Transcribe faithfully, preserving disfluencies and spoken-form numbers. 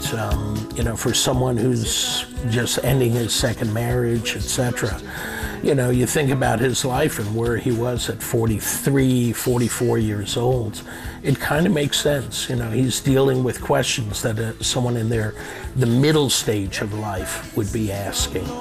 um, you know, for someone who's just ending his second marriage, et cetera, you know, you think about his life and where he was at forty-three, forty-four years old, it kind of makes sense. You know, he's dealing with questions that uh, someone in their, the middle stage of life would be asking.